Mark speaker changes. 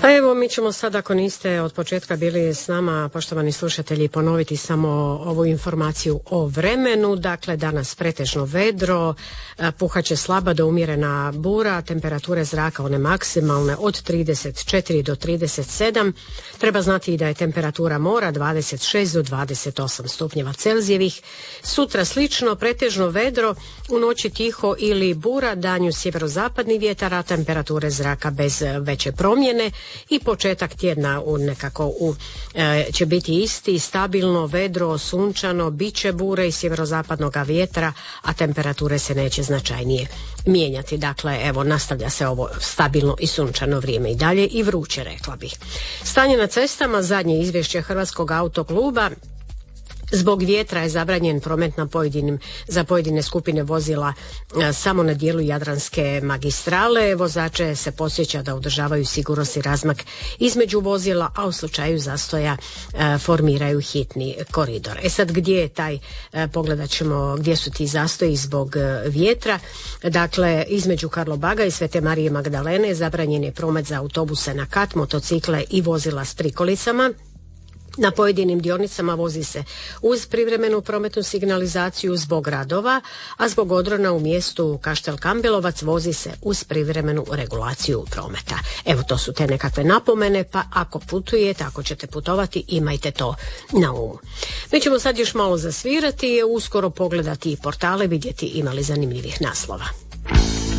Speaker 1: A evo, mi ćemo sad, ako niste od početka bili s nama, poštovani slušatelji, ponoviti samo ovu informaciju o vremenu. Dakle, danas pretežno vedro, puhaće slaba do umjerena bura, temperature zraka one maksimalne od 34 do 37. Treba znati i da je temperatura mora 26 do 28 stupnjeva Celzijevih. Sutra slično, pretežno vedro, u noći tiho ili bura, danju sjeverozapadni vjetar, a temperature zraka bez veće promjene. I početak tjedna će biti isti, stabilno, vedro, sunčano, bit će bure i sjeverozapadnog vjetra, a temperature se neće značajnije mijenjati. Dakle, evo, nastavlja se ovo stabilno i sunčano vrijeme i dalje i vruće, rekla bih. Stanje na cestama, zadnje izvješće Hrvatskog autokluba. Zbog vjetra je zabranjen promet za pojedine skupine vozila samo na dijelu Jadranske magistrale. Vozače se podsjeća da održavaju sigurnost i razmak između vozila, a u slučaju zastoja formiraju hitni koridor. Sad gdje je taj, pogledat ćemo gdje su ti zastoji zbog vjetra. Dakle, između Karlobaga i Svete Marije Magdalene zabranjen je promet za autobuse na kat, motocikle i vozila s prikolicama. Na pojedinim dionicama vozi se uz privremenu prometnu signalizaciju zbog radova, a zbog odrona u mjestu Kaštel Kambelovac vozi se uz privremenu regulaciju prometa. Evo, to su te nekakve napomene, pa ako putujete, ako ćete putovati, imajte to na umu. Mi ćemo sad još malo zasvirati, uskoro pogledati i portale, vidjeti ima li zanimljivih naslova.